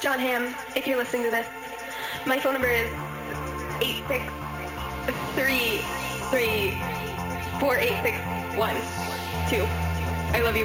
John Hamm, if you're listening to this, my phone number is 863348612. I love you.